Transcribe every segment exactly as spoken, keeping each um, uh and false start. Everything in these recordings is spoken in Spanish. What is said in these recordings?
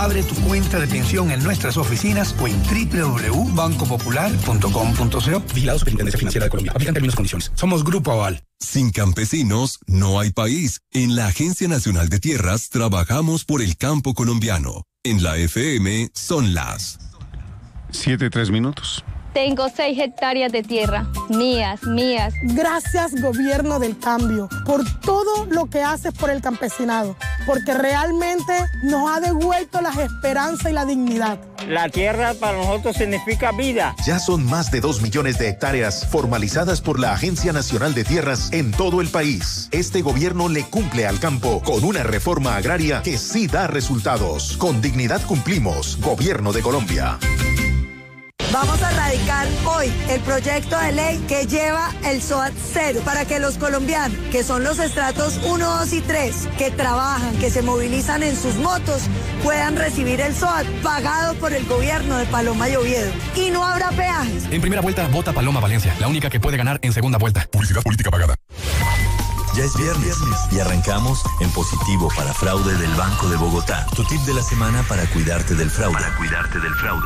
Abre tu cuenta de pensión en nuestras oficinas o en doble u doble u doble u punto banco popular punto com punto co. Vigilado Superintendencia Financiera de Colombia. Aplican términos y condiciones. Somos Grupo Aval. Sin campesinos no hay país. En la Agencia Nacional de Tierras trabajamos por el campo colombiano. En la F M son las siete, tres minutos. Tengo seis hectáreas de tierra, mías, mías. Gracias, Gobierno del Cambio, por todo lo que haces por el campesinado, porque realmente nos ha devuelto las esperanzas y la dignidad. La tierra para nosotros significa vida. Ya son más de dos millones de hectáreas formalizadas por la Agencia Nacional de Tierras en todo el país. Este gobierno le cumple al campo con una reforma agraria que sí da resultados. Con dignidad cumplimos, Gobierno de Colombia. Vamos a radicar hoy el proyecto de ley que lleva el S O A T cero para que los colombianos, que son los estratos uno, dos y tres, que trabajan, que se movilizan en sus motos, puedan recibir el S O A T pagado por el gobierno de Paloma y Oviedo. Y no habrá peajes. En primera vuelta, vota Paloma Valencia, la única que puede ganar en segunda vuelta. Publicidad política pagada. Ya es viernes y arrancamos en positivo para fraude del Banco de Bogotá. Tu tip de la semana para cuidarte del fraude. Para cuidarte del fraude.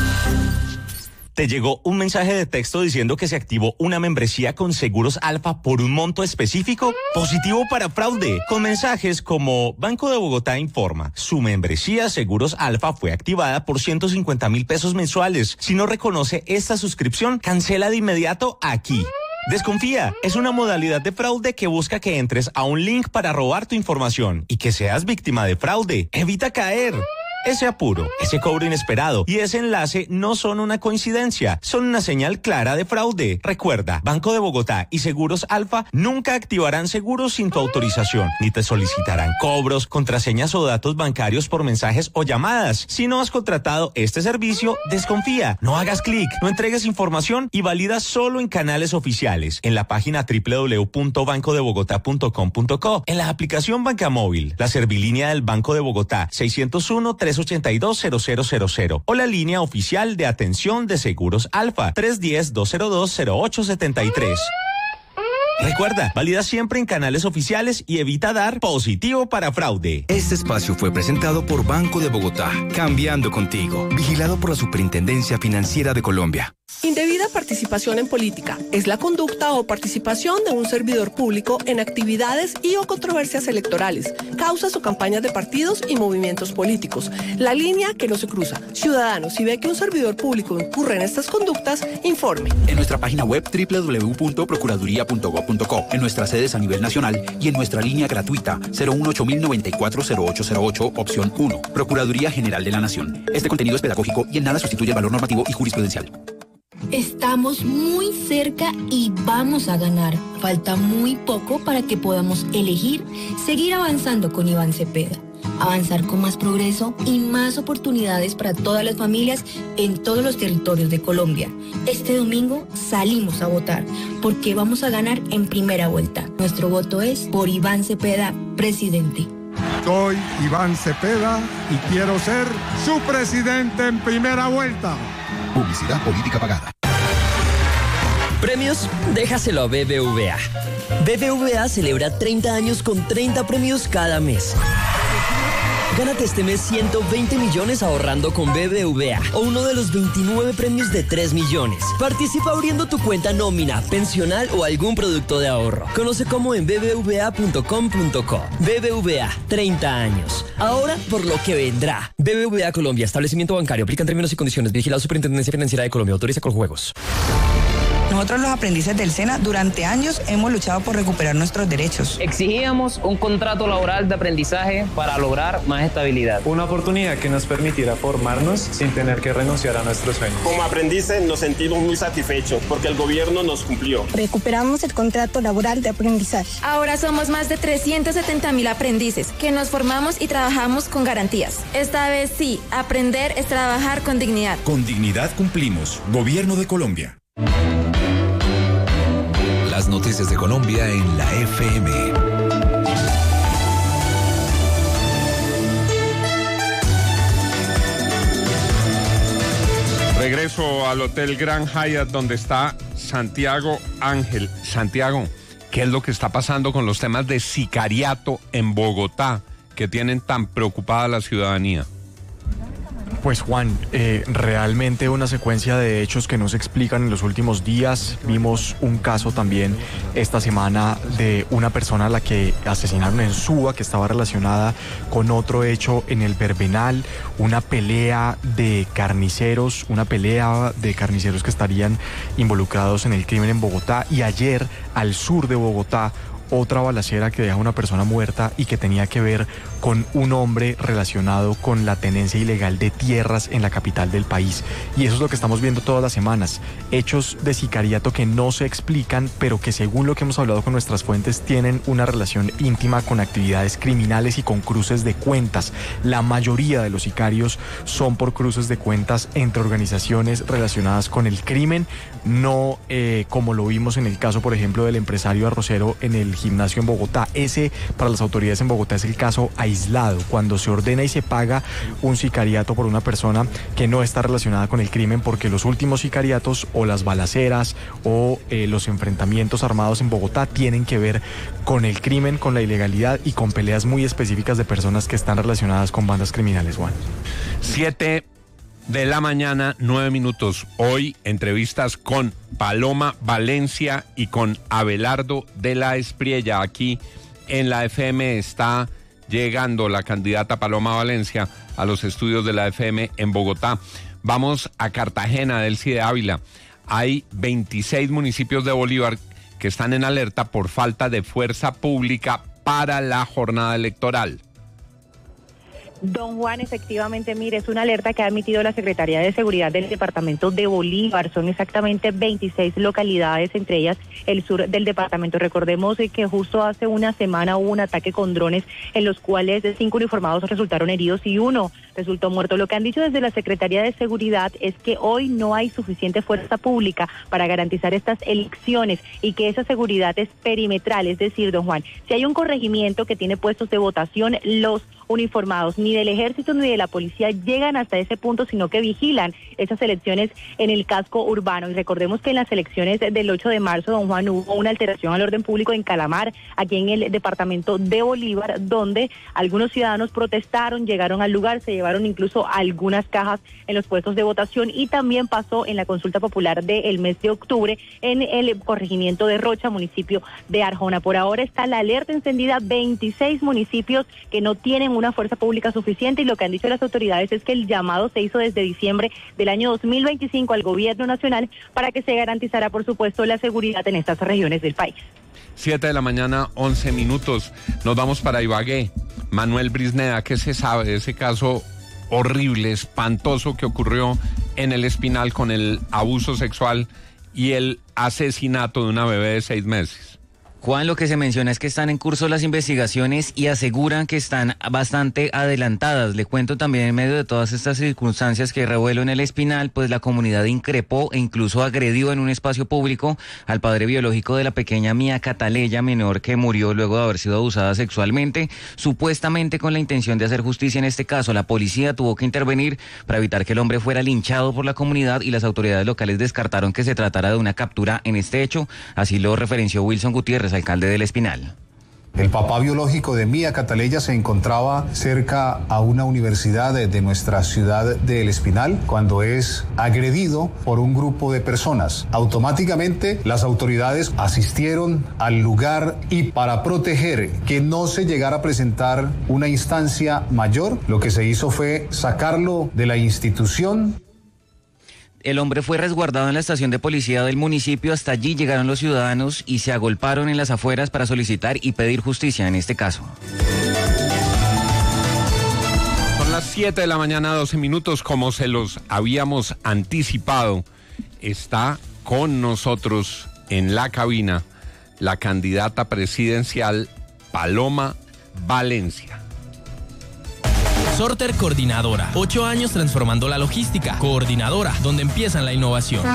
Te llegó un mensaje de texto diciendo que se activó una membresía con Seguros Alfa por un monto específico. Positivo para fraude. Con mensajes como: Banco de Bogotá informa, su membresía Seguros Alfa fue activada por ciento cincuenta mil pesos mensuales. Si no reconoce esta suscripción, cancela de inmediato aquí. Desconfía, es una modalidad de fraude que busca que entres a un link para robar tu información y que seas víctima de fraude. Evita caer. Ese apuro, ese cobro inesperado y ese enlace no son una coincidencia, son una señal clara de fraude. Recuerda, Banco de Bogotá y Seguros Alfa nunca activarán seguros sin tu autorización, ni te solicitarán cobros, contraseñas o datos bancarios por mensajes o llamadas. Si no has contratado este servicio, desconfía, no hagas clic, no entregues información y valida solo en canales oficiales, en la página doble u doble u doble u punto banco de bogotá punto com punto co, en la aplicación Bancamóvil, la servilínea del Banco de Bogotá, seiscientos uno, tres ochenta y dos, cero cero cero cero o la línea oficial de atención de Seguros Alfa, tres uno cero, dos cero dos, cero ocho siete tres. Recuerda, valida siempre en canales oficiales y evita dar positivo para fraude. Este espacio fue presentado por Banco de Bogotá, cambiando contigo. Vigilado por la Superintendencia Financiera de Colombia. Indebida participación en política es la conducta o participación de un servidor público en actividades y o controversias electorales, causas o campañas de partidos y movimientos políticos. La línea que no se cruza. Ciudadanos, si ve que un servidor público incurre en estas conductas, informe. En nuestra página web doble u doble u doble u punto procuraduría punto gob punto co, en nuestras sedes a nivel nacional y en nuestra línea gratuita cero uno ocho mil noventa y cuatro cero ocho cero ocho, opción uno. Procuraduría General de la Nación. Este contenido es pedagógico y en nada sustituye el valor normativo y jurisprudencial. Estamos muy cerca y vamos a ganar. Falta muy poco para que podamos elegir seguir avanzando con Iván Cepeda. Avanzar con más progreso y más oportunidades para todas las familias en todos los territorios de Colombia. Este domingo salimos a votar porque vamos a ganar en primera vuelta. Nuestro voto es por Iván Cepeda, presidente. Soy Iván Cepeda y quiero ser su presidente en primera vuelta. Publicidad política pagada. Premios, déjaselo a B B V A. B B V A celebra treinta años con treinta premios cada mes. Gánate este mes ciento veinte millones ahorrando con B B V A o uno de los veintinueve premios de tres millones. Participa abriendo tu cuenta nómina, pensional o algún producto de ahorro. Conoce cómo en b b v a punto com punto co. B B V A, treinta años. Ahora por lo que vendrá. B B V A Colombia, establecimiento bancario. Aplican términos y condiciones. Vigilado Superintendencia Financiera de Colombia. Autoriza con juegos. Nosotros los aprendices del SENA durante años hemos luchado por recuperar nuestros derechos. Exigíamos un contrato laboral de aprendizaje para lograr más estabilidad. Una oportunidad que nos permitiera formarnos sin tener que renunciar a nuestros sueños. Como aprendices nos sentimos muy satisfechos porque el gobierno nos cumplió. Recuperamos el contrato laboral de aprendizaje. Ahora somos más de trescientos setenta mil aprendices que nos formamos y trabajamos con garantías. Esta vez sí, aprender es trabajar con dignidad. Con dignidad cumplimos. Gobierno de Colombia. Las noticias de Colombia en la F M. Regreso al Hotel Grand Hyatt donde está Santiago Ángel. Santiago, ¿qué es lo que está pasando con los temas de sicariato en Bogotá que tienen tan preocupada la ciudadanía? Pues Juan, eh, realmente una secuencia de hechos que no se explican en los últimos días. Vimos un caso también esta semana de una persona a la que asesinaron en Suba, que estaba relacionada con otro hecho en el Verbenal, una pelea de carniceros, una pelea de carniceros que estarían involucrados en el crimen en Bogotá, y ayer al sur de Bogotá otra balacera que deja una persona muerta y que tenía que ver con un hombre relacionado con la tenencia ilegal de tierras en la capital del país. Y eso es lo que estamos viendo todas las semanas, hechos de sicariato que no se explican, pero que según lo que hemos hablado con nuestras fuentes tienen una relación íntima con actividades criminales y con cruces de cuentas. La mayoría de los sicarios son por cruces de cuentas entre organizaciones relacionadas con el crimen, no eh, como lo vimos en el caso, por ejemplo, del empresario arrocero en el gimnasio en Bogotá. Ese, para las autoridades en Bogotá, es el caso aislado, cuando se ordena y se paga un sicariato por una persona que no está relacionada con el crimen, porque los últimos sicariatos o las balaceras o eh, los enfrentamientos armados en Bogotá tienen que ver con el crimen, con la ilegalidad y con peleas muy específicas de personas que están relacionadas con bandas criminales, Juan. Siete de la mañana, nueve minutos. Hoy entrevistas con Paloma Valencia y con Abelardo de la Espriella. Aquí en la F M está llegando la candidata Paloma Valencia a los estudios de la F M en Bogotá. Vamos a Cartagena, Delcy de Ávila. Hay veintiséis municipios de Bolívar que están en alerta por falta de fuerza pública para la jornada electoral. Don Juan, efectivamente, mire, es una alerta que ha emitido la Secretaría de Seguridad del Departamento de Bolívar. Son exactamente veintiséis localidades, entre ellas el sur del departamento. Recordemos que justo hace una semana hubo un ataque con drones en los cuales cinco uniformados resultaron heridos y uno resultó muerto. Lo que han dicho desde la Secretaría de Seguridad es que hoy no hay suficiente fuerza pública para garantizar estas elecciones y que esa seguridad es perimetral. Es decir, don Juan, si hay un corregimiento que tiene puestos de votación, los uniformados ni del ejército ni de la policía llegan hasta ese punto, sino que vigilan esas elecciones en el casco urbano. Y recordemos que en las elecciones del ocho de marzo, don Juan, hubo una alteración al orden público en Calamar, aquí en el departamento de Bolívar, donde algunos ciudadanos protestaron, llegaron al lugar, se llevaron incluso algunas cajas en los puestos de votación, y también pasó en la consulta popular del mes de octubre en el corregimiento de Rocha, municipio de Arjona. Por ahora está la alerta encendida, veintiséis municipios que no tienen una fuerza pública suficiente, y lo que han dicho las autoridades es que el llamado se hizo desde diciembre del año dos mil veinticinco al gobierno nacional para que se garantizara, por supuesto, la seguridad en estas regiones del país. Siete de la mañana, once minutos. Nos vamos para Ibagué. Manuel Brisneda, ¿qué se sabe de ese caso horrible, espantoso que ocurrió en el Espinal con el abuso sexual y el asesinato de una bebé de seis meses? Juan, lo que se menciona es que están en curso las investigaciones y aseguran que están bastante adelantadas. Le cuento también, en medio de todas estas circunstancias que revuelo en el Espinal, pues la comunidad increpó e incluso agredió en un espacio público al padre biológico de la pequeña Mía Cataleya, menor que murió luego de haber sido abusada sexualmente, supuestamente con la intención de hacer justicia en este caso. La policía tuvo que intervenir para evitar que el hombre fuera linchado por la comunidad, y las autoridades locales descartaron que se tratara de una captura en este hecho. Así lo referenció Wilson Gutiérrez, alcalde del Espinal. El papá biológico de Mía Cataleya se encontraba cerca a una universidad de, de nuestra ciudad del Espinal cuando es agredido por un grupo de personas. Automáticamente las autoridades asistieron al lugar, y para proteger que no se llegara a presentar una instancia mayor, lo que se hizo fue sacarlo de la institución. El hombre fue resguardado en la estación de policía del municipio. Hasta allí llegaron los ciudadanos y se agolparon en las afueras para solicitar y pedir justicia en este caso. Son las siete de la mañana, doce minutos. Como se los habíamos anticipado, está con nosotros en la cabina la candidata presidencial Paloma Valencia. Sorter Coordinadora, ocho años transformando la logística. Coordinadora, donde empiezan la innovación.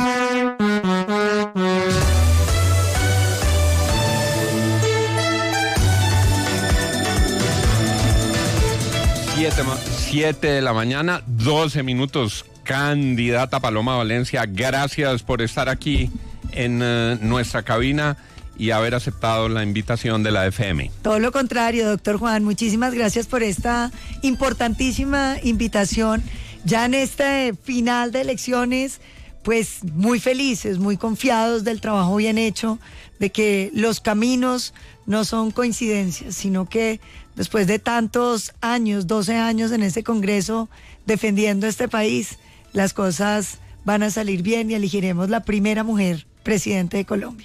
Siete, siete de la mañana, doce minutos. Candidata Paloma Valencia, gracias por estar aquí en uh, nuestra cabina y haber aceptado la invitación de la F M. Todo lo contrario, doctor Juan, muchísimas gracias por esta importantísima invitación. ya en este final de elecciones, pues muy felices, muy confiados del trabajo bien hecho, de que los caminos no son coincidencias, sino que después de tantos años, doce años en este Congreso defendiendo este país, las cosas van a salir bien y elegiremos la primera mujer presidente de Colombia.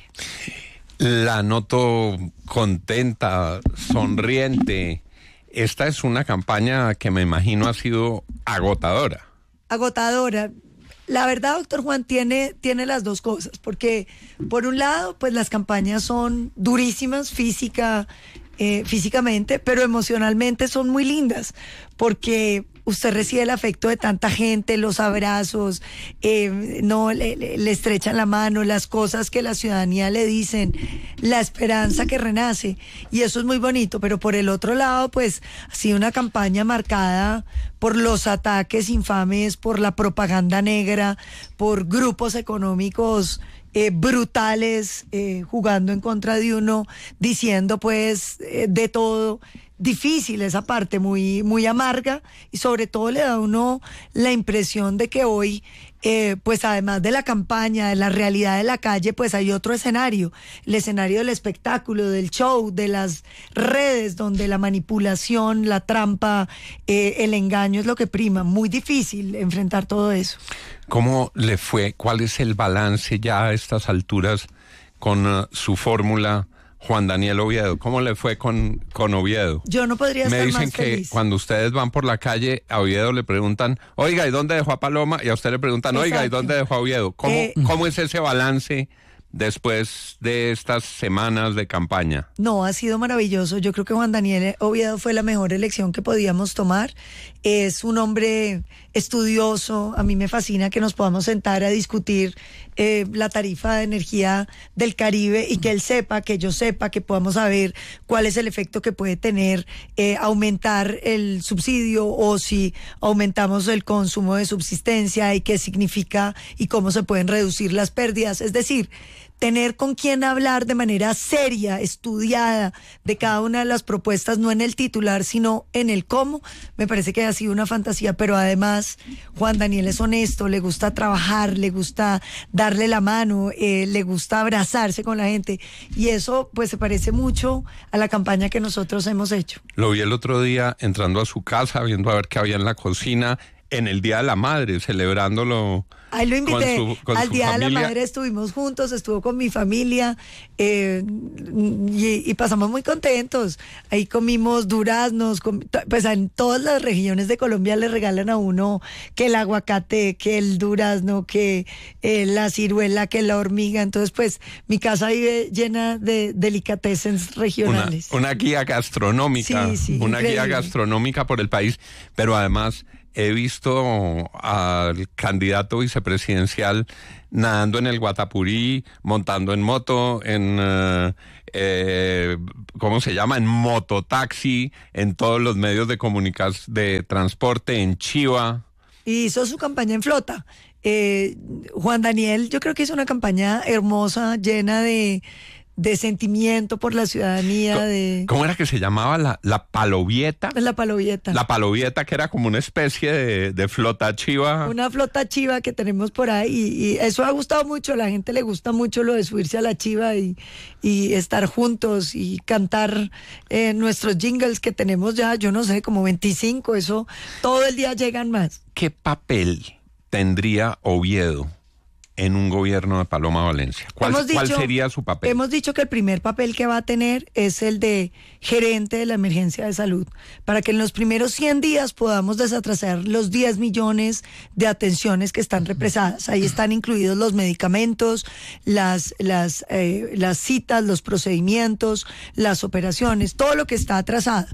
La noto contenta, sonriente. Esta es una campaña que me imagino ha sido agotadora. Agotadora. La verdad, doctor Juan, tiene, tiene las dos cosas, porque por un lado, pues las campañas son durísimas física, eh, físicamente, pero emocionalmente son muy lindas, porque usted recibe el afecto de tanta gente, los abrazos, eh, no le, le, le estrechan la mano, las cosas que la ciudadanía le dicen, la esperanza que renace, y eso es muy bonito. Pero por el otro lado, pues ha sido una campaña marcada por los ataques infames, por la propaganda negra, por grupos económicos Eh, brutales, eh, jugando en contra de uno, diciendo pues eh, de todo. Difícil esa parte, muy, muy amarga, y sobre todo le da a uno la impresión de que hoy, eh, pues además de la campaña, de la realidad de la calle, pues hay otro escenario, el escenario del espectáculo, del show, de las redes, donde la manipulación, la trampa, eh, el engaño es lo que prima. Muy difícil enfrentar todo eso. ¿Cómo le fue? ¿Cuál es el balance ya a estas alturas con uh, su fórmula, Juan Daniel Oviedo? ¿Cómo le fue con, con Oviedo? Yo no podría Me estar dicen más que feliz. cuando ustedes van por la calle, a Oviedo le preguntan, oiga, ¿y dónde dejó a Paloma? Y a usted le preguntan, oiga, ¿y Exacto. dónde dejó a Oviedo? ¿Cómo, Eh, ¿Cómo es ese balance después de estas semanas de campaña? No, ha sido maravilloso. Yo creo que Juan Daniel Oviedo fue la mejor elección que podíamos tomar. Es un hombre estudioso. A mí me fascina que nos podamos sentar a discutir eh, la tarifa de energía del Caribe, y que él sepa, que yo sepa, que podamos saber cuál es el efecto que puede tener eh, aumentar el subsidio, o si aumentamos el consumo de subsistencia, y qué significa y cómo se pueden reducir las pérdidas. Es decir, tener con quién hablar de manera seria, estudiada, de cada una de las propuestas, no en el titular, sino en el cómo, me parece que ha sido una fantasía. Pero además, Juan Daniel es honesto, le gusta trabajar, le gusta darle la mano, eh, le gusta abrazarse con la gente, y eso pues se parece mucho a la campaña que nosotros hemos hecho. Lo vi el otro día entrando a su casa, viendo a ver qué había en la cocina, en el Día de la Madre, celebrándolo. Ahí lo invité, con su, con al su Día familia. de la Madre estuvimos juntos, estuvo con mi familia, eh, y, y pasamos muy contentos. Ahí comimos duraznos, com, pues en todas las regiones de Colombia le regalan a uno que el aguacate, que el durazno, que eh, la ciruela, que la hormiga. Entonces pues mi casa vive llena de delicatessens regionales. Una, una guía gastronómica, Sí, sí, una increíble. guía gastronómica por el país, pero además he visto al candidato vicepresidencial nadando en el Guatapurí, montando en moto, en, uh, eh, ¿cómo se llama? En mototaxi, en todos los medios de comunicación, de transporte, en Chiva. Y hizo su campaña en flota. Eh, Juan Daniel, yo creo que hizo una campaña hermosa, llena de, de sentimiento por la ciudadanía, de ¿Cómo era que se llamaba? La, la palovieta. la palovieta. La palovieta, que era como una especie de, de flota chiva. Una flota chiva que tenemos por ahí, y, y eso ha gustado mucho. A la gente le gusta mucho lo de subirse a la chiva y, y estar juntos y cantar eh, nuestros jingles que tenemos ya, yo no sé, como veinticinco. Eso todo el día llegan más. ¿Qué papel tendría Oviedo en un gobierno de Paloma Valencia? ¿Cuál, Hemos ¿cuál dicho- sería su papel? Hemos dicho que el primer papel que va a tener es el de gerente de la emergencia de salud, para que en los primeros cien días podamos desatrasar los diez millones de atenciones que están represadas. Ahí están incluidos los medicamentos, las, las, eh, las citas, los procedimientos, las operaciones, todo lo que está atrasado.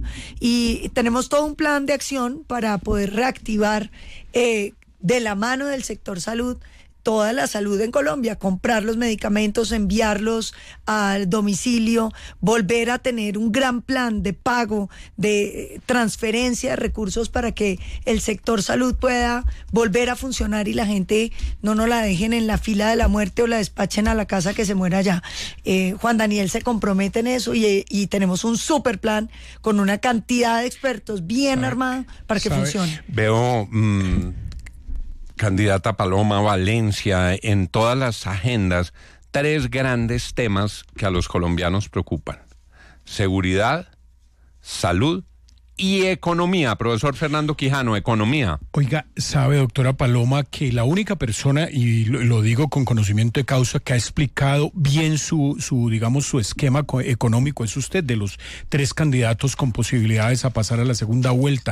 Y tenemos todo un plan de acción para poder reactivar eh, de la mano del sector salud toda la salud en Colombia, comprar los medicamentos, enviarlos al domicilio, volver a tener un gran plan de pago, de transferencia de recursos para que el sector salud pueda volver a funcionar y la gente no nos la dejen en la fila de la muerte o la despachen a la casa que se muera allá. Eh, Juan Daniel se compromete en eso, y, y tenemos un super plan con una cantidad de expertos bien armado para que ¿Sabe? funcione. Veo mm, Candidata Paloma Valencia, en todas las agendas, tres grandes temas que a los colombianos preocupan: seguridad, salud y economía. Profesor Fernando Quijano, economía. Oiga, sabe, doctora Paloma, que la única persona, y lo, lo digo con conocimiento de causa, que ha explicado bien su, su digamos, su esquema económico es usted, de los tres candidatos con posibilidades a pasar a la segunda vuelta.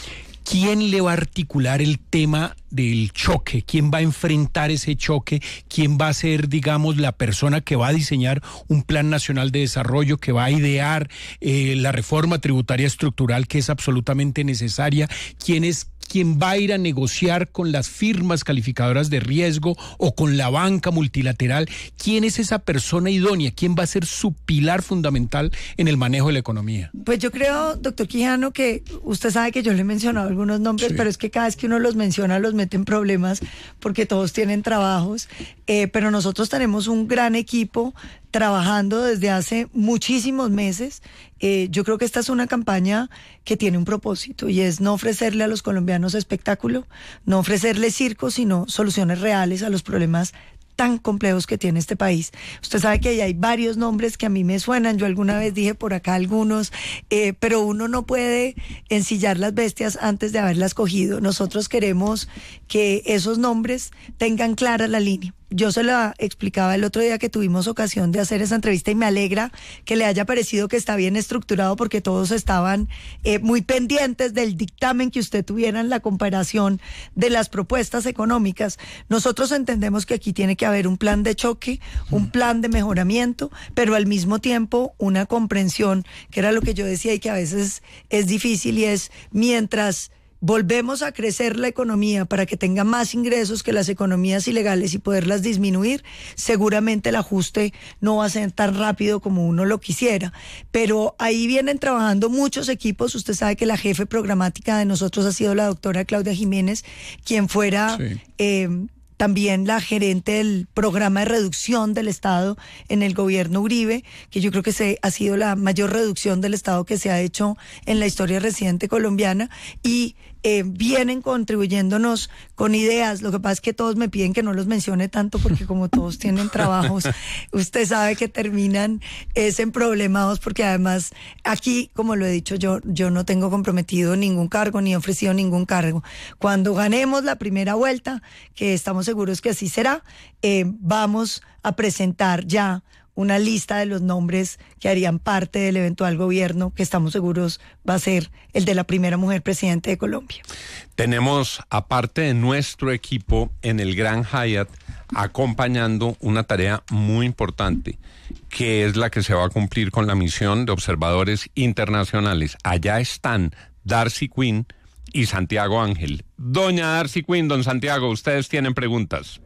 ¿Quién le va a articular el tema del choque? ¿Quién va a enfrentar ese choque? ¿Quién va a ser, digamos, la persona que va a diseñar un plan nacional de desarrollo, que va a idear eh, la reforma tributaria estructural que es absolutamente necesaria? ¿Quién es quien va a ir a negociar con las firmas calificadoras de riesgo o con la banca multilateral? ¿Quién es esa persona idónea? ¿Quién va a ser su pilar fundamental en el manejo de la economía? Pues yo creo, doctor Quijano, que usted sabe que yo le he mencionado algunos nombres, sí, pero es que cada vez que uno los menciona los mete en problemas porque todos tienen trabajos, eh, pero nosotros tenemos un gran equipo trabajando desde hace muchísimos meses. Eh, yo creo que esta es una campaña que tiene un propósito, y es no ofrecerle a los colombianos espectáculo, no ofrecerles circo, sino soluciones reales a los problemas tan complejos que tiene este país. Usted sabe que ahí hay varios nombres que a mí me suenan, yo alguna vez dije por acá algunos, eh, pero uno no puede ensillar las bestias antes de haberlas cogido. Nosotros queremos que esos nombres tengan clara la línea. Yo se la explicaba el otro día que tuvimos ocasión de hacer esa entrevista, y me alegra que le haya parecido que está bien estructurado, porque todos estaban eh, muy pendientes del dictamen que usted tuviera en la comparación de las propuestas económicas. Nosotros entendemos que aquí tiene que haber un plan de choque, un plan de mejoramiento, pero al mismo tiempo una comprensión, que era lo que yo decía y que a veces es difícil, y es mientras volvemos a crecer la economía para que tenga más ingresos que las economías ilegales y poderlas disminuir, seguramente el ajuste no va a ser tan rápido como uno lo quisiera. Pero ahí vienen trabajando muchos equipos. Usted sabe que la jefe programática de nosotros ha sido la doctora Claudia Jiménez, quien fuera... Sí. Eh, también la gerente del programa de reducción del Estado en el gobierno Uribe, que yo creo que se, ha sido la mayor reducción del Estado que se ha hecho en la historia reciente colombiana, y eh, vienen contribuyéndonos con ideas. Lo que pasa es que todos me piden que no los mencione tanto, porque como todos tienen trabajos, usted sabe que terminan es en problemados, porque además aquí, como lo he dicho yo, yo no tengo comprometido ningún cargo, ni he ofrecido ningún cargo. Cuando ganemos la primera vuelta, que estamos seguros que así será, eh, vamos a presentar ya una lista de los nombres que harían parte del eventual gobierno, que estamos seguros va a ser el de la primera mujer presidente de Colombia. Tenemos, aparte de nuestro equipo en el Gran Hyatt, acompañando una tarea muy importante, que es la que se va a cumplir con la misión de observadores internacionales. Allá están Darcy Quinn y Santiago Ángel. Doña Darcy Quinn, don Santiago, ustedes tienen preguntas.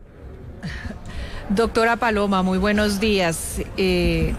Doctora Paloma, muy buenos días. Eh,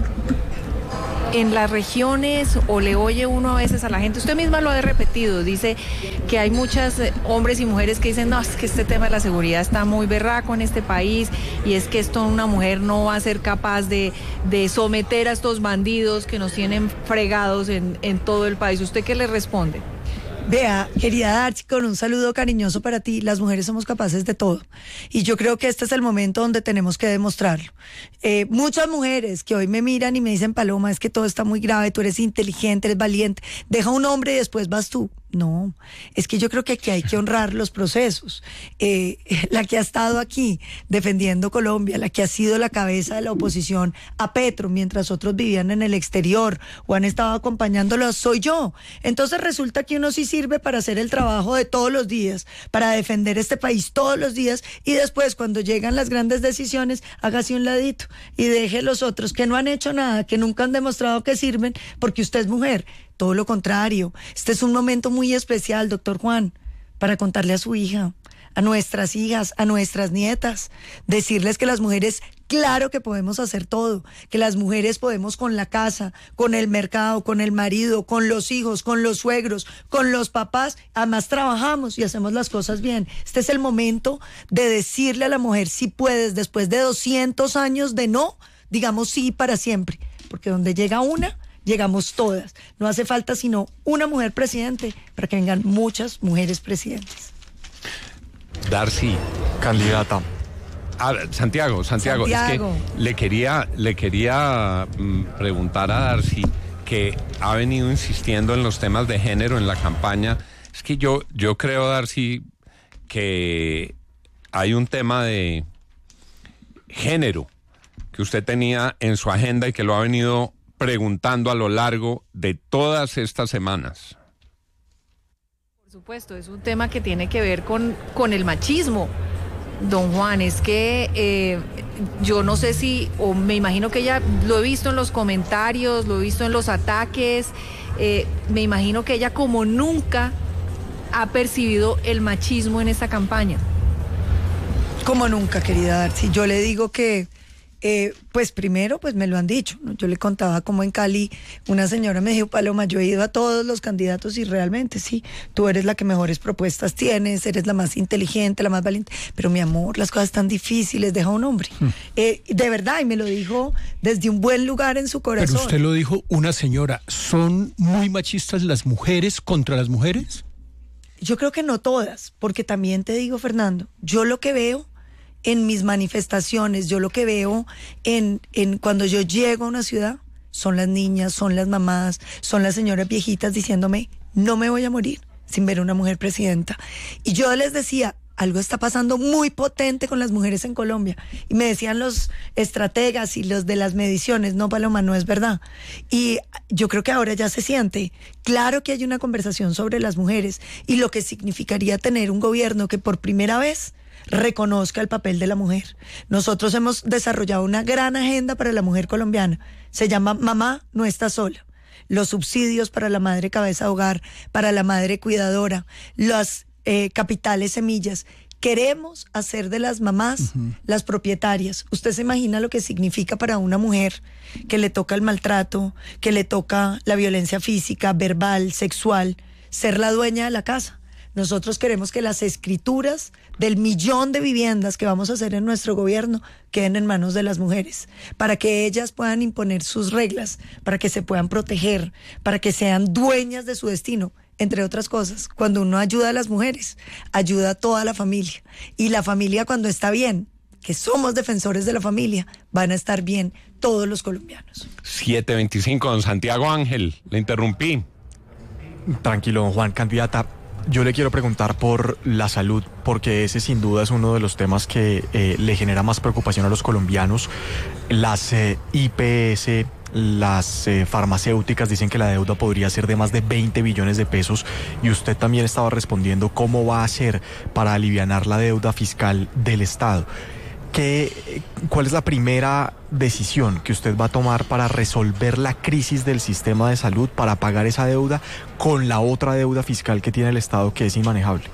en las regiones, o le oye uno a veces a la gente, usted misma lo ha repetido, dice que hay muchos hombres y mujeres que dicen, no, es que este tema de la seguridad está muy berraco en este país, y es que esto una mujer no va a ser capaz de, de someter a estos bandidos que nos tienen fregados en, en todo el país. ¿Usted qué le responde? Vea, querida Darcy, con un saludo cariñoso para ti. Las mujeres somos capaces de todo, y yo creo que este es el momento donde tenemos que demostrarlo. Eh, muchas mujeres que hoy me miran y me dicen, Paloma, es que todo está muy grave, tú eres inteligente, eres valiente, deja un hombre y después vas tú. No, es que yo creo que aquí hay que honrar los procesos. Eh, la que ha estado aquí defendiendo Colombia, la que ha sido la cabeza de la oposición a Petro mientras otros vivían en el exterior o han estado acompañándolos, soy yo. Entonces resulta que uno sí sirve para hacer el trabajo de todos los días, para defender este país todos los días, y después cuando llegan las grandes decisiones, hágase un ladito y deje los otros que no han hecho nada, que nunca han demostrado que sirven, porque usted es mujer. Todo lo contrario, este es un momento muy especial, doctor Juan, para contarle a su hija, a nuestras hijas, a nuestras nietas, decirles que las mujeres, claro que podemos hacer todo, que las mujeres podemos con la casa, con el mercado, con el marido, con los hijos, con los suegros, con los papás, además trabajamos y hacemos las cosas bien. Este es el momento de decirle a la mujer, si puedes, después de doscientos años de no, digamos sí para siempre, porque donde llega una, llegamos todas. No hace falta sino una mujer presidente para que vengan muchas mujeres presidentes. Darcy. Candidata. Ah, Santiago, Santiago, Santiago. es que le quería, le quería mm, preguntar a Darcy, que ha venido insistiendo en los temas de género en la campaña. Es que yo, yo creo, Darcy, que hay un tema de género que usted tenía en su agenda y que lo ha venido preguntando a lo largo de todas estas semanas. Por supuesto, es un tema que tiene que ver con, con el machismo. Don Juan, es que eh, yo no sé si, o me imagino que ella, lo he visto en los comentarios, lo he visto en los ataques, eh, me imagino que ella como nunca ha percibido el machismo en esta campaña. Como nunca, querida Darcy. Yo le digo que, eh, pues primero, pues me lo han dicho, ¿no? Yo le contaba como en Cali, una señora me dijo, Paloma, yo he ido a todos los candidatos y realmente sí, tú eres la que mejores propuestas tienes, eres la más inteligente, la más valiente, pero mi amor, las cosas están difíciles, deja a un hombre. Hmm. Eh, de verdad, y me lo dijo desde un buen lugar en su corazón. Pero usted lo dijo, una señora, ¿son muy machistas las mujeres contra las mujeres? Yo creo que no todas, porque también te digo, Fernando, yo lo que veo en mis manifestaciones, yo lo que veo en, en cuando yo llego a una ciudad, son las niñas, son las mamás, son las señoras viejitas diciéndome, no me voy a morir sin ver a una mujer presidenta. Y yo les decía, algo está pasando muy potente con las mujeres en Colombia. Y me decían los estrategas y los de las mediciones, no, Paloma, no es verdad. Y yo creo que ahora ya se siente. Claro que hay una conversación sobre las mujeres y lo que significaría tener un gobierno que por primera vez reconozca el papel de la mujer. Nosotros hemos desarrollado una gran agenda para la mujer colombiana. Se llama Mamá no está sola. Los subsidios para la madre cabeza de hogar, para la madre cuidadora, las eh, capitales semillas. Queremos hacer de las mamás uh-huh. las propietarias. ¿Usted se imagina lo que significa para una mujer que le toca el maltrato, que le toca la violencia física, verbal, sexual, ser la dueña de la casa? Nosotros queremos que las escrituras del millón de viviendas que vamos a hacer en nuestro gobierno queden en manos de las mujeres, para que ellas puedan imponer sus reglas, para que se puedan proteger, para que sean dueñas de su destino. Entre otras cosas, cuando uno ayuda a las mujeres, ayuda a toda la familia. Y la familia cuando está bien, que somos defensores de la familia, van a estar bien todos los colombianos. siete veinticinco, don Santiago Ángel, le interrumpí. Tranquilo, don Juan, candidata. Yo le quiero preguntar por la salud, porque ese sin duda es uno de los temas que eh, le genera más preocupación a los colombianos. Las eh, I P S, las eh, farmacéuticas dicen que la deuda podría ser de más de veinte billones de pesos y usted también estaba respondiendo cómo va a hacer para alivianar la deuda fiscal del Estado. ¿Qué, ¿Cuál es la primera decisión que usted va a tomar para resolver la crisis del sistema de salud, para pagar esa deuda con la otra deuda fiscal que tiene el Estado, que es inmanejable?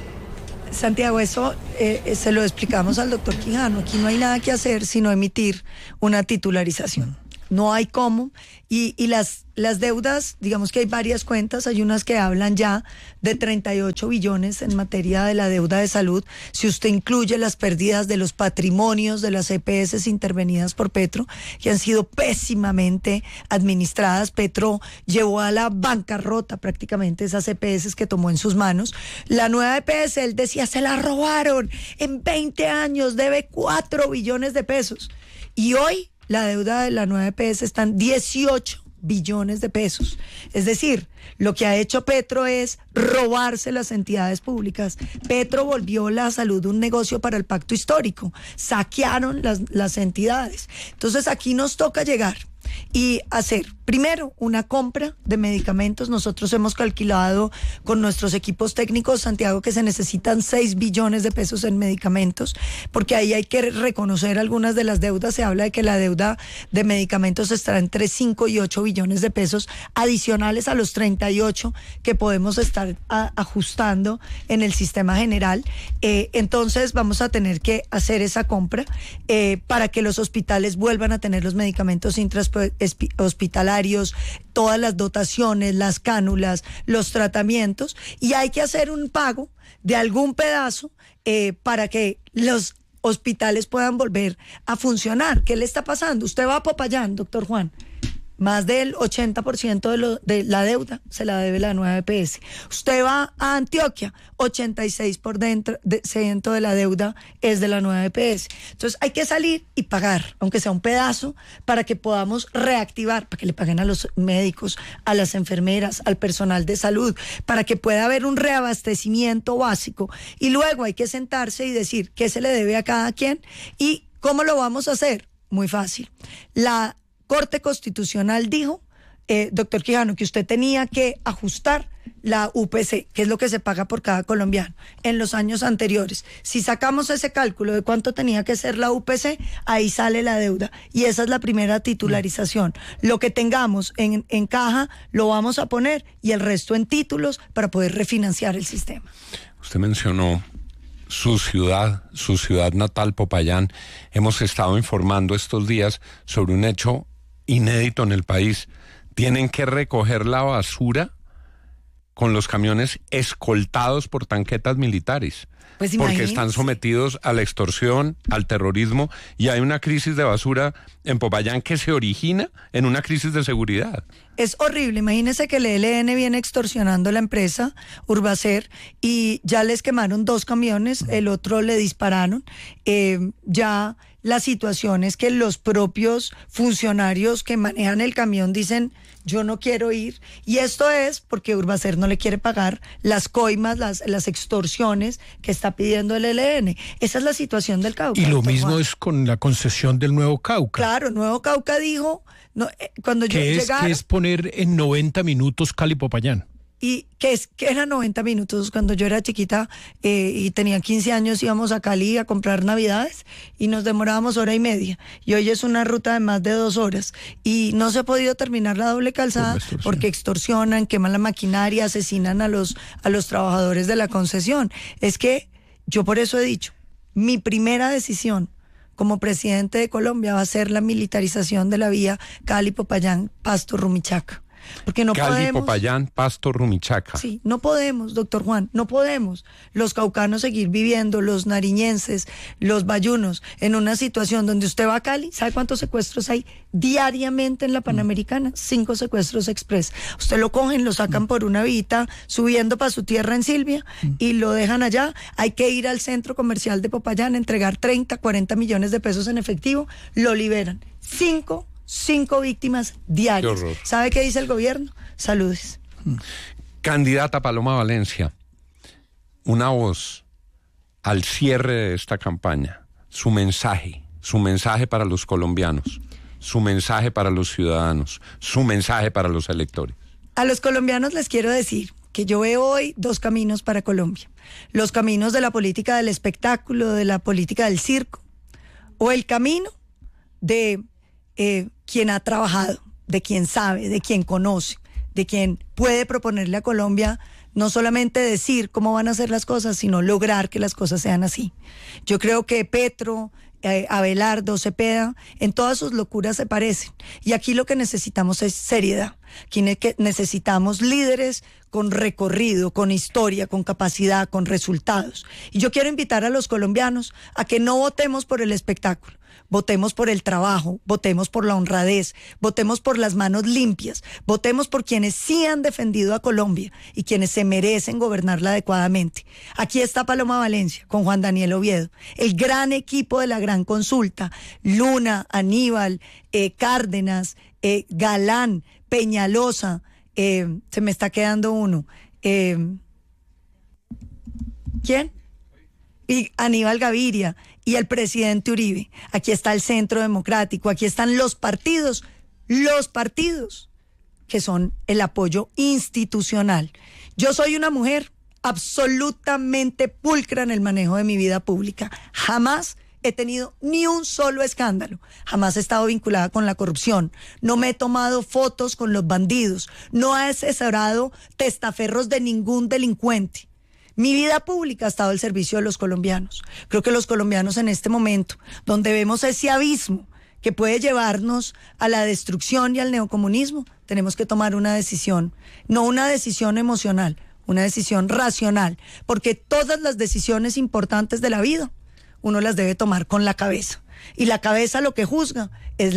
Santiago, eso eh, se lo explicamos al doctor Quijano. Aquí no hay nada que hacer sino emitir una titularización. No hay cómo. Y, y las, las deudas, digamos que hay varias cuentas, hay unas que hablan ya de treinta y ocho billones en materia de la deuda de salud. Si usted incluye las pérdidas de los patrimonios de las E P S intervenidas por Petro, que han sido pésimamente administradas, Petro llevó a la bancarrota prácticamente esas E P S que tomó en sus manos. La nueva E P S, él decía, se la robaron en veinte años, debe cuatro billones de pesos. Y hoy la deuda de la nueva E P S está en dieciocho billones de pesos. Es decir, lo que ha hecho Petro es robarse las entidades públicas. Petro volvió la salud un negocio para el pacto histórico. Saquearon las, las entidades. Entonces aquí nos toca llegar y hacer, primero, una compra de medicamentos. Nosotros hemos calculado con nuestros equipos técnicos, Santiago, que se necesitan seis billones de pesos en medicamentos, porque ahí hay que reconocer algunas de las deudas. Se habla de que la deuda de medicamentos estará entre cinco y ocho billones de pesos adicionales a los treinta y ocho que podemos estar a, ajustando en el sistema general. Eh, entonces vamos a tener que hacer esa compra eh, para que los hospitales vuelvan a tener los medicamentos intrahospitalarios, hospitalarios, todas las dotaciones, las cánulas, los tratamientos, y hay que hacer un pago de algún pedazo eh, para que los hospitales puedan volver a funcionar. ¿Qué le está pasando? Usted va a Popayán, doctor Juan, Más del ochenta por ciento de, lo, de la deuda se la debe la nueva E P S. Usted va a Antioquia, ochenta y seis por ciento de la deuda es de la nueva E P S. Entonces hay que salir y pagar, aunque sea un pedazo, para que podamos reactivar, para que le paguen a los médicos, a las enfermeras, al personal de salud, para que pueda haber un reabastecimiento básico. Y luego hay que sentarse y decir qué se le debe a cada quien y cómo lo vamos a hacer. Muy fácil. La Corte Constitucional dijo, eh, doctor Quijano, que usted tenía que ajustar la U P C, que es lo que se paga por cada colombiano, en los años anteriores. Si sacamos ese cálculo de cuánto tenía que ser la U P C, ahí sale la deuda. Y esa es la primera titularización. Lo que tengamos en, en caja lo vamos a poner y el resto en títulos para poder refinanciar el sistema. Usted mencionó su ciudad, su ciudad natal, Popayán. Hemos estado informando estos días sobre un hecho inédito en el país. Tienen que recoger la basura con los camiones escoltados por tanquetas militares. Pues porque están sometidos a la extorsión, al terrorismo, y hay una crisis de basura en Popayán que se origina en una crisis de seguridad. Es horrible. Imagínese que el E L N viene extorsionando la empresa Urbacer y ya les quemaron dos camiones, el otro le dispararon. Eh, ya la situación es que los propios funcionarios que manejan el camión dicen, yo no quiero ir. Y esto es porque Urbacer no le quiere pagar las coimas, las, las extorsiones que está pidiendo el E L N. Esa es la situación del Cauca. Y lo mismo Juan. Es con la concesión del Nuevo Cauca. Claro, Nuevo Cauca dijo, no, eh, cuando yo es, llegara... ¿Qué es poner en noventa minutos Cali Popayán? Y que es que eran noventa minutos cuando yo era chiquita eh, y tenía quince años, íbamos a Cali a comprar navidades y nos demorábamos hora y media. Y hoy es una ruta de más de dos horas y no se ha podido terminar la doble calzada Por porque extorsionan, queman la maquinaria, asesinan a los, a los trabajadores de la concesión. Es que yo por eso he dicho, mi primera decisión como presidente de Colombia va a ser la militarización de la vía Cali-Popayán, Pasto-Rumichaca. Porque no Cali, podemos... Popayán, Pasto, Rumichaca. Sí, no podemos, doctor Juan, no podemos los caucanos seguir viviendo, los nariñenses, los bayunos, en una situación donde usted va a Cali, ¿sabe cuántos secuestros hay diariamente en la Panamericana? Cinco secuestros express. Usted lo cogen, lo sacan por una vita subiendo para su tierra en Silvia y lo dejan allá. Hay que ir al centro comercial de Popayán, entregar treinta, cuarenta millones de pesos en efectivo, lo liberan. Cinco Cinco víctimas diarias. Qué ¿Sabe qué dice el gobierno? Saludes. Candidata Paloma Valencia, una voz al cierre de esta campaña, su mensaje, su mensaje para los colombianos, su mensaje para los ciudadanos, su mensaje para los electores. A los colombianos les quiero decir que yo veo hoy dos caminos para Colombia. Los caminos de la política del espectáculo, de la política del circo, o el camino de eh, quien ha trabajado, de quien sabe, de quien conoce, de quien puede proponerle a Colombia no solamente decir cómo van a ser las cosas, sino lograr que las cosas sean así. Yo creo que Petro, eh, Abelardo, Cepeda, en todas sus locuras se parecen. Y aquí lo que necesitamos es seriedad. Aquí necesitamos líderes con recorrido, con historia, con capacidad, con resultados. Y yo quiero invitar a los colombianos a que no votemos por el espectáculo. Votemos por el trabajo, votemos por la honradez, votemos por las manos limpias, votemos por quienes sí han defendido a Colombia y quienes se merecen gobernarla adecuadamente. Aquí está Paloma Valencia con Juan Daniel Oviedo, el gran equipo de la gran consulta, Luna, Aníbal, eh, Cárdenas, eh, Galán, Peñalosa, eh, se me está quedando uno. Eh, ¿Quién? Y Aníbal Gaviria y el presidente Uribe. Aquí está el Centro Democrático, aquí están los partidos, los partidos que son el apoyo institucional. Yo soy una mujer absolutamente pulcra en el manejo de mi vida pública. Jamás he tenido ni un solo escándalo, jamás he estado vinculada con la corrupción, no me he tomado fotos con los bandidos, no he asesorado testaferros de ningún delincuente. Mi vida pública ha estado al servicio de los colombianos. Creo que los colombianos en este momento, donde vemos ese abismo que puede llevarnos a la destrucción y al neocomunismo, tenemos que tomar una decisión, no una decisión emocional, una decisión racional, porque todas las decisiones importantes de la vida uno las debe tomar con la cabeza. Y la cabeza lo que juzga es la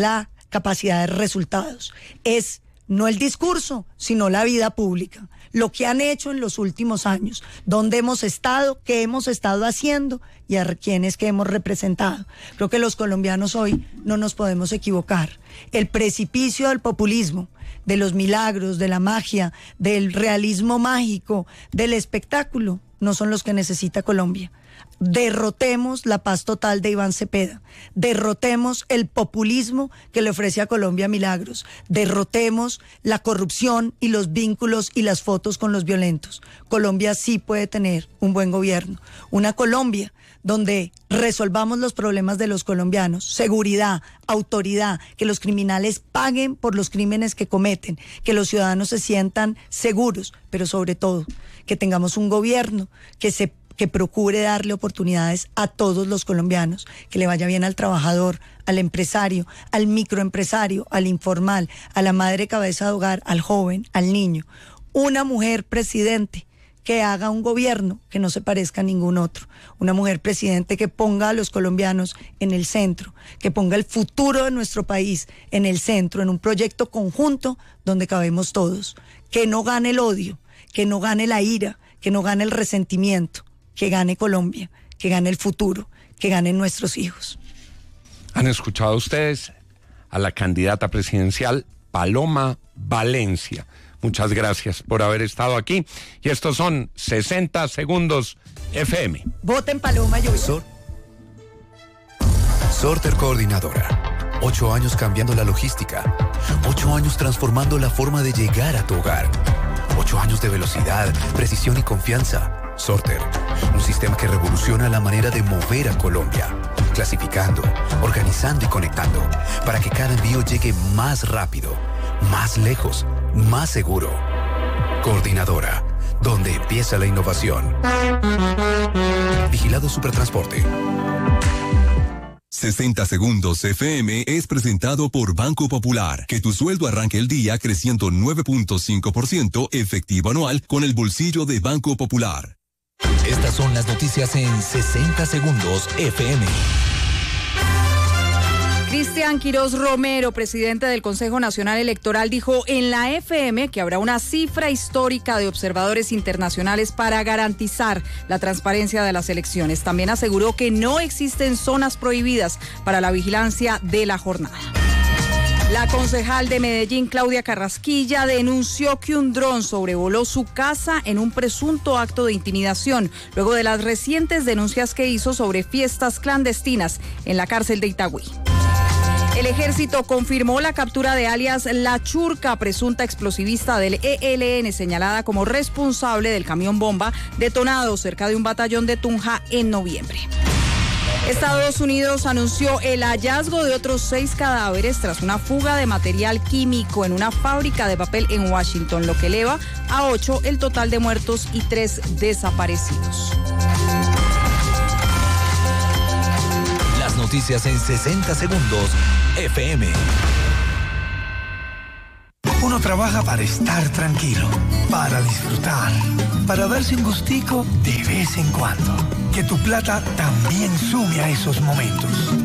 capacidad de resultados. Es no el discurso, sino la vida pública. Lo que han hecho en los últimos años, dónde hemos estado, qué hemos estado haciendo y a quienes que hemos representado. Creo que los colombianos hoy no nos podemos equivocar. El precipicio del populismo, de los milagros, de la magia, del realismo mágico, del espectáculo, no son los que necesita Colombia. Derrotemos la paz total de Iván Cepeda, derrotemos el populismo que le ofrece a Colombia milagros, derrotemos la corrupción y los vínculos y las fotos con los violentos. Colombia sí puede tener un buen gobierno, una Colombia donde resolvamos los problemas de los colombianos, seguridad, autoridad, que los criminales paguen por los crímenes que cometen, que los ciudadanos se sientan seguros, pero sobre todo que tengamos un gobierno que se que procure darle oportunidades a todos los colombianos, que le vaya bien al trabajador, al empresario, al microempresario, al informal, a la madre cabeza de hogar, al joven, al niño. Una mujer presidente que haga un gobierno que no se parezca a ningún otro. Una mujer presidente que ponga a los colombianos en el centro, que ponga el futuro de nuestro país en el centro, en un proyecto conjunto donde cabemos todos. Que no gane el odio, que no gane la ira, que no gane el resentimiento. Que gane Colombia, que gane el futuro, que ganen nuestros hijos. ¿Han escuchado ustedes a la candidata presidencial Paloma Valencia? Muchas gracias por haber estado aquí. Y estos son sesenta segundos F M. Voten Paloma y Sor Sorter Coordinadora. Ocho años cambiando la logística. Ocho años transformando la forma de llegar a tu hogar. Ocho años de velocidad, precisión y confianza. Sorter, un sistema que revoluciona la manera de mover a Colombia, clasificando, organizando y conectando, para que cada envío llegue más rápido, más lejos, más seguro. Coordinadora, donde empieza la innovación. Vigilado Supertransporte. sesenta segundos F M es presentado por Banco Popular. Que tu sueldo arranque el día creciendo nueve punto cinco por ciento efectivo anual con el bolsillo de Banco Popular. Estas son las noticias en sesenta segundos F M. Cristian Quirós Romero, presidente del Consejo Nacional Electoral, dijo en la F M que habrá una cifra histórica de observadores internacionales para garantizar la transparencia de las elecciones. También aseguró que no existen zonas prohibidas para la vigilancia de la jornada. La concejal de Medellín, Claudia Carrasquilla, denunció que un dron sobrevoló su casa en un presunto acto de intimidación, luego de las recientes denuncias que hizo sobre fiestas clandestinas en la cárcel de Itagüí. El ejército confirmó la captura de alias La Churca, presunta explosivista del E L N, señalada como responsable del camión bomba detonado cerca de un batallón de Tunja en noviembre. Estados Unidos anunció el hallazgo de otros seis cadáveres tras una fuga de material químico en una fábrica de papel en Washington, lo que eleva a ocho el total de muertos y tres desaparecidos. Las noticias en sesenta segundos F M. Uno trabaja para estar tranquilo, para disfrutar, para darse un gustico de vez en cuando. Que tu plata también sume a esos momentos.